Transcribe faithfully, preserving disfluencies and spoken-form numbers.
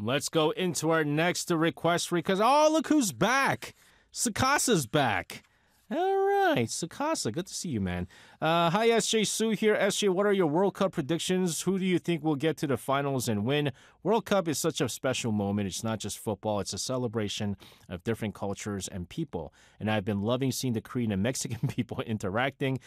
Let's go into our next request because oh, look who's back. Sakasa's back. All right, Sakasa, good to see you, man. Uh, hi, S J Sue here. S J, what are your World Cup predictions? Who do you think will get to the finals and win? World Cup is such a special moment. It's not just football. It's a celebration of different cultures and people. And I've been loving seeing the Korean and Mexican people interacting.